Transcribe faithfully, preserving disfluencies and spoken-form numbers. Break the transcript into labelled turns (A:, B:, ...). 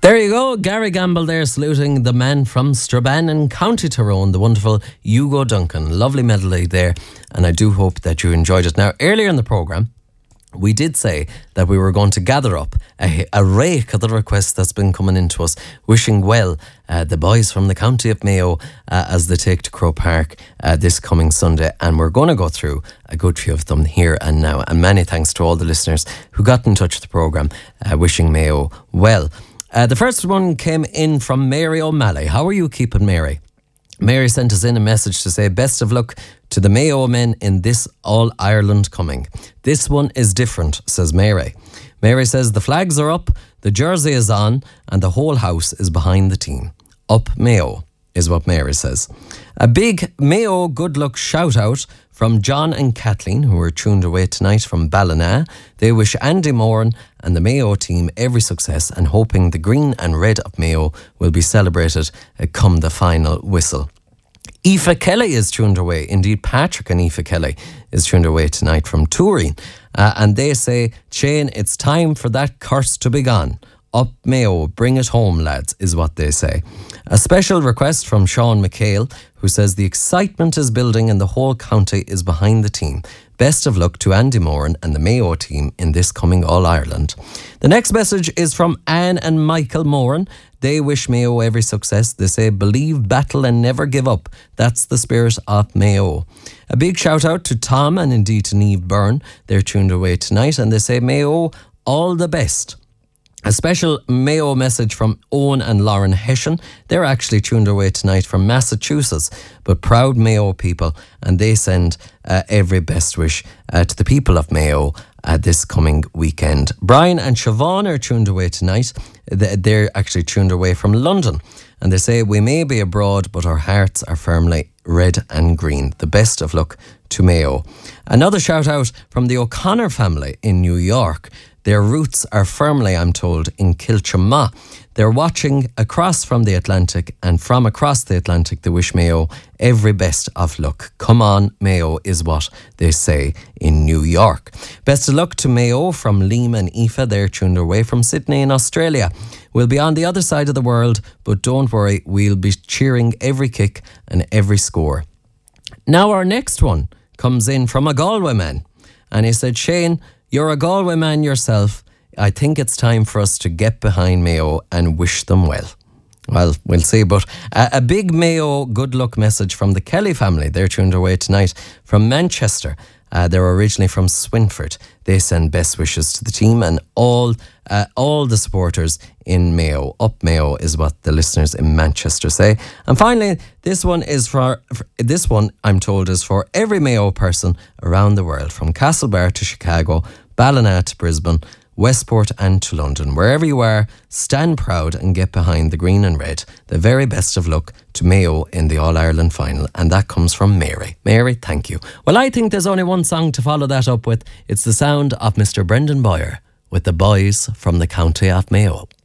A: There you go, Gary Gamble there saluting the man from Strabane in County Tyrone, the wonderful Hugo Duncan. Lovely melody there, and I do hope that you enjoyed it. Now, earlier in the programme, we did say that we were going to gather up a, a rake of the requests that's been coming into us, wishing well uh, the boys from the County of Mayo uh, as they take to Croke Park uh, this coming Sunday, and we're going to go through a good few of them here and now. And many thanks to all the listeners who got in touch with the programme uh, wishing Mayo well. Uh, the first one came in from Mary O'Malley. How are you keeping, Mary? Mary sent us in a message to say best of luck to the Mayo men in this All-Ireland coming. This one is different, says Mary. Mary says the flags are up, the jersey is on, and the whole house is behind the team. Up Mayo, is what Mary says. A big Mayo good luck shout out from John and Kathleen, who are tuned away tonight from Ballina. They wish Andy Moran and the Mayo team every success, and hoping the green and red of Mayo will be celebrated uh, come the final whistle. Aoife Kelly is tuned away. Indeed, Patrick and Aoife Kelly is tuned away tonight from Turin. Uh, and they say, Shane, it's time for that curse to be gone. Up Mayo, bring it home, lads, is what they say. A special request from Sean McHale, who says the excitement is building and the whole county is behind the team. Best of luck to Andy Moran and the Mayo team in this coming All-Ireland. The next message is from Anne and Michael Moran. They wish Mayo every success. They say, believe, battle and never give up. That's the spirit of Mayo. A big shout out to Tom and indeed to Niamh Byrne. They're tuned away tonight, and they say, Mayo, all the best. A special Mayo message from Owen and Lauren Hessian. They're actually tuned away tonight from Massachusetts, but proud Mayo people, and they send uh, every best wish uh, to the people of Mayo uh, this coming weekend. Brian and Siobhan are tuned away tonight. They're actually tuned away from London, and they say, we may be abroad, but our hearts are firmly red and green. The best of luck to Mayo. Another shout out from the O'Connor family in New York. Their roots are firmly, I'm told, in Kilchama. They're watching across from the Atlantic, and from across the Atlantic they wish Mayo every best of luck. Come on, Mayo, is what they say in New York. Best of luck to Mayo from Liam and Aoife. They're tuned away from Sydney in Australia. We'll be on the other side of the world, but don't worry, we'll be cheering every kick and every score. Now our next one comes in from a Galway man, and he said, Shane, you're a Galway man yourself. I think it's time for us to get behind Mayo and wish them well. Well, we'll see, but a, a big Mayo good luck message from the Kelly family. They're tuned away tonight from Manchester. Uh, they're originally from Swinford. They send best wishes to the team and all uh, all the supporters in Mayo. Up Mayo is what the listeners in Manchester say. And finally, this one is for, for this one I'm told is for every Mayo person around the world, from Castlebar to Chicago, Ballina to Brisbane, Westport and to London. Wherever you are, stand proud and get behind the green and red. The very best of luck to Mayo in the All-Ireland final. And that comes from Mary. Mary, thank you. Well, I think there's only one song to follow that up with. It's the sound of Mister Brendan Boyer with the boys from the County of Mayo.